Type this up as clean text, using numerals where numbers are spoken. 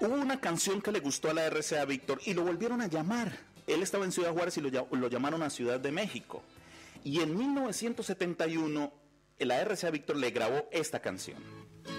Hubo una canción que le gustó a la RCA Víctor y lo volvieron a llamar. Él estaba en Ciudad Juárez y lo llamaron a Ciudad de México. Y en 1971 la RCA Víctor le grabó esta canción.